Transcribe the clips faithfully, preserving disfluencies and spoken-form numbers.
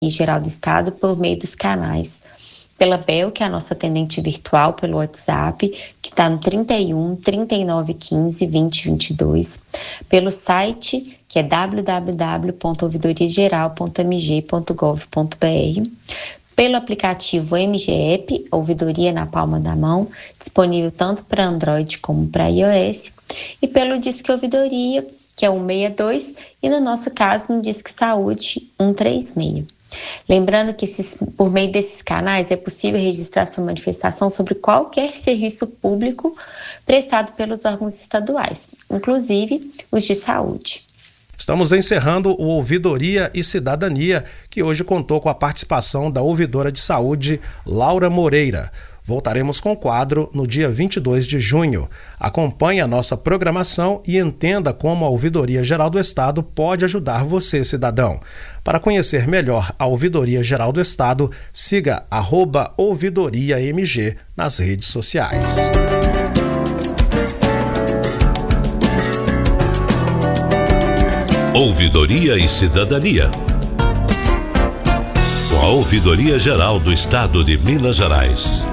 Geral do Estado por meio dos canais. Pela Bel, que é a nossa atendente virtual pelo WhatsApp, que está no trinta e um, trinta e nove, quinze, vinte, vinte e dois. Pelo site, que é w w w ponto ouvidoria geral ponto m g ponto gov ponto b r. Pelo aplicativo M G App, Ouvidoria na Palma da Mão, disponível tanto para Android como para iOS. E pelo Disque Ouvidoria, que é cento e sessenta e dois, e no nosso caso, no Disque Saúde cento e trinta e seis. Lembrando que esses, por meio desses canais é possível registrar sua manifestação sobre qualquer serviço público prestado pelos órgãos estaduais, inclusive os de saúde. Estamos encerrando o Ouvidoria e Cidadania, que hoje contou com a participação da ouvidora de saúde Laura Moreira. Voltaremos com o quadro no dia vinte e dois de junho. Acompanhe a nossa programação e entenda como a Ouvidoria Geral do Estado pode ajudar você, cidadão. Para conhecer melhor a Ouvidoria Geral do Estado, siga arroba ouvidoriamg nas redes sociais. Ouvidoria e Cidadania. Com a Ouvidoria Geral do Estado de Minas Gerais.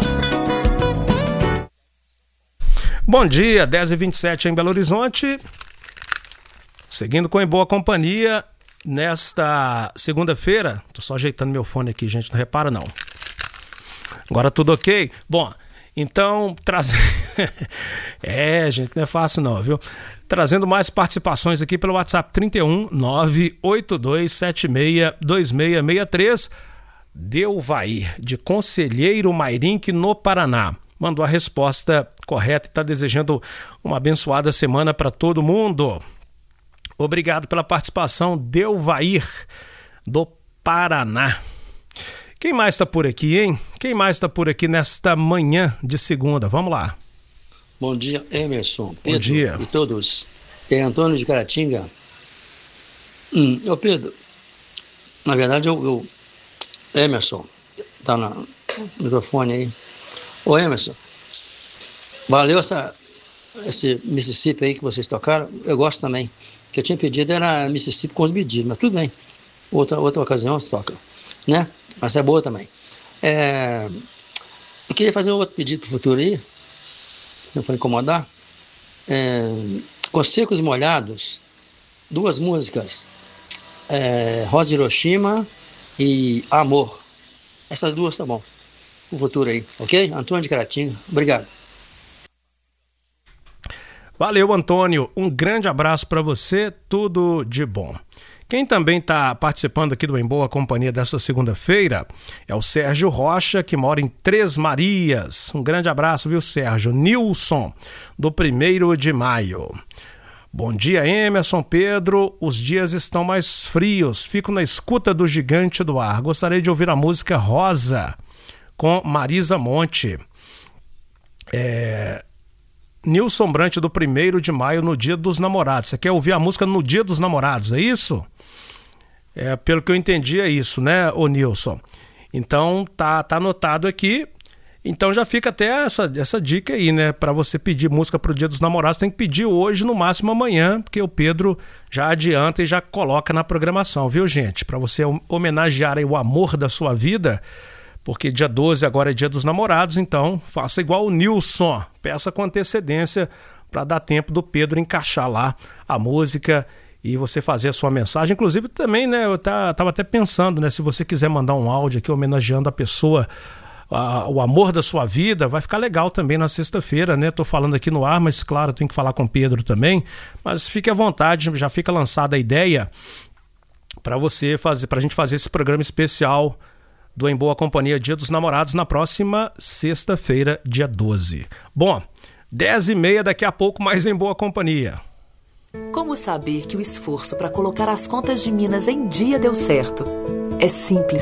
Bom dia, dez e vinte e sete em Belo Horizonte. Seguindo com Em Boa Companhia, nesta segunda-feira. Tô só ajeitando meu fone aqui, gente, não repara não. Agora tudo ok? Bom, então, trazendo... é, gente, não é fácil não, viu? Trazendo mais participações aqui pelo WhatsApp trinta e um, nove oito dois sete seis, dois seis seis três. Delvair, de Conselheiro Mairinque, no Paraná. Mandou a resposta correta e está desejando uma abençoada semana para todo mundo. Obrigado pela participação, Delvair, do Paraná. Quem mais está por aqui, hein? Quem mais está por aqui nesta manhã de segunda? Vamos lá. Bom dia, Emerson, Pedro. Bom dia. E todos. É Antônio de Caratinga. Hum, ô Pedro, na verdade, eu, eu Emerson, tá no microfone aí. Ô Emerson, valeu essa, esse Mississippi aí que vocês tocaram, eu gosto também. O que eu tinha pedido era Mississippi com os medidos, mas tudo bem. Outra, outra ocasião você toca, né? Mas é boa também. É, eu queria fazer um outro pedido pro futuro aí, se não for incomodar. É, com Secos e Molhados, duas músicas, é, Rosa de Hiroshima e Amor. Essas duas tá bom. O futuro aí, ok? Antônio de Caratinga, obrigado. Valeu, Antônio. Um grande abraço para você, tudo de bom. Quem também está participando aqui do Em Boa Companhia desta segunda-feira é o Sérgio Rocha, que mora em Três Marias. Um grande abraço, viu, Sérgio? Nilson, do primeiro de maio. Bom dia, Emerson, Pedro. Os dias estão mais frios. Fico na escuta do Gigante do Ar. Gostaria de ouvir a música Rosa, com Marisa Monte. É... Nilson Brante, do primeiro de maio, no Dia dos Namorados. Você quer ouvir a música no Dia dos Namorados, é isso? É, pelo que eu entendi é isso, né, ô Nilson? Então tá, tá anotado aqui. Então já fica até essa, essa dica aí, né? Para você pedir música pro Dia dos Namorados, tem que pedir hoje, no máximo amanhã, porque o Pedro já adianta e já coloca na programação, viu, gente? Para você homenagear aí o amor da sua vida, porque dia doze agora é Dia dos Namorados, então faça igual o Nilson, peça com antecedência para dar tempo do Pedro encaixar lá a música e você fazer a sua mensagem. Inclusive também, né, eu tava até pensando, né, se você quiser mandar um áudio aqui homenageando a pessoa, a, o amor da sua vida, vai ficar legal também na sexta-feira, né? Tô falando aqui no ar, mas claro, eu tenho que falar com o Pedro também, mas fique à vontade, já fica lançada a ideia para você fazer, pra gente fazer esse programa especial do Em Boa Companhia Dia dos Namorados na próxima sexta-feira, dia doze. Bom, dez e meia, daqui a pouco mais Em Boa Companhia. Como saber que o esforço para colocar as contas de Minas em dia deu certo? É simples.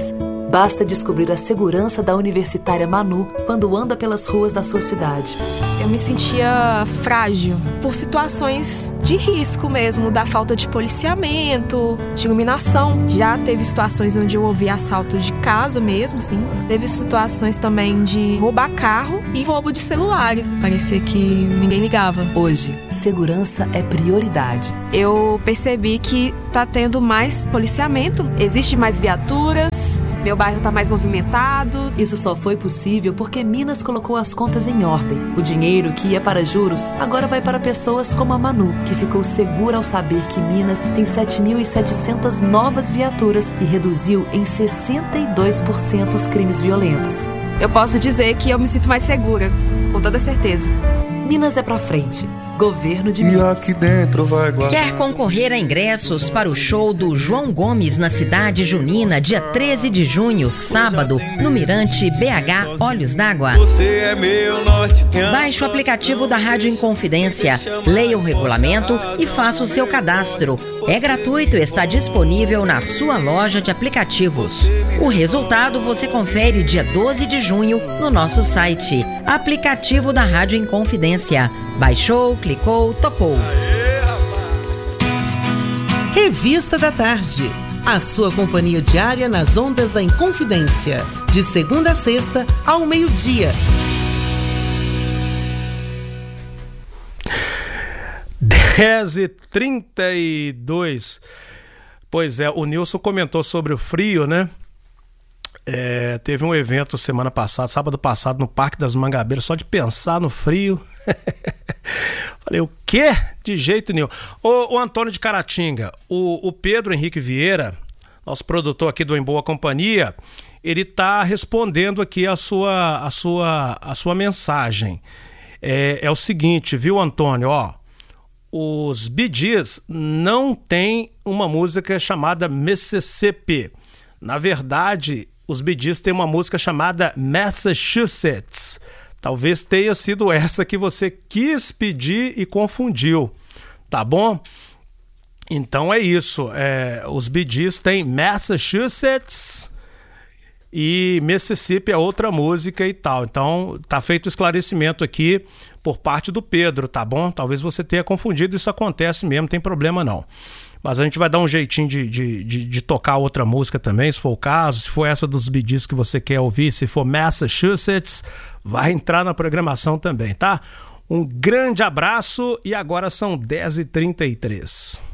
Basta descobrir a segurança da universitária Manu quando anda pelas ruas da sua cidade. Eu me sentia frágil por situações de risco mesmo, da falta de policiamento, de iluminação. Já teve situações onde eu ouvi assalto de casa mesmo, sim. Teve situações também de roubar carro e roubo de celulares. Parecia que ninguém ligava. Hoje, segurança é prioridade. Eu percebi que tá tendo mais policiamento, existe mais viaturas. Meu bairro está mais movimentado. Isso só foi possível porque Minas colocou as contas em ordem. O dinheiro que ia para juros agora vai para pessoas como a Manu, que ficou segura ao saber que Minas tem sete mil e setecentas novas viaturas e reduziu em sessenta e dois por cento os crimes violentos. Eu posso dizer que eu me sinto mais segura, com toda certeza. Minas é pra frente. Governo de Minas. E aqui dentro vai guardar. Quer concorrer a ingressos para o show do João Gomes na Cidade Junina, dia treze de junho, sábado, no Mirante B H Olhos d'Água? Você é meu norte. Baixe o aplicativo da Rádio Inconfidência, leia o regulamento e faça o seu cadastro. É gratuito e está disponível na sua loja de aplicativos. O resultado você confere dia doze de junho no nosso site. Aplicativo da Rádio Inconfidência. Baixou, clicou, tocou. Revista da Tarde. A sua companhia diária nas ondas da Inconfidência. De segunda a sexta, ao meio-dia. dez e trinta e dois. Pois é, o Nilson comentou sobre o frio, né? É, teve um evento semana passada, sábado passado, no Parque das Mangabeiras, só de pensar no frio. Falei, o quê? De jeito nenhum. O, o Antônio de Caratinga, o, o Pedro Henrique Vieira, nosso produtor aqui do Em Boa Companhia, ele tá respondendo aqui a sua, a sua, a sua mensagem. É, é o seguinte, viu, Antônio? Ó, os Bee Gees não tem uma música chamada Mississippi. Na verdade, os Bee Gees têm uma música chamada Massachusetts. Talvez tenha sido essa que você quis pedir e confundiu, tá bom? Então é isso, é, os Bee Gees têm Massachusetts e Mississippi é outra música e tal. Então tá feito o esclarecimento aqui por parte do Pedro, tá bom? Talvez você tenha confundido, isso acontece mesmo, não tem problema não. Mas a gente vai dar um jeitinho de, de, de, de tocar outra música também, se for o caso. Se for essa dos Bee Gees que você quer ouvir, se for Massachusetts, vai entrar na programação também, tá? Um grande abraço e agora são dez e trinta e três.